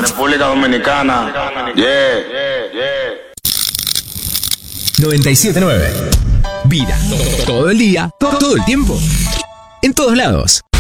República Dominicana. Yeah. 97.9. Vida. Todo el día, todo el tiempo. En todos lados.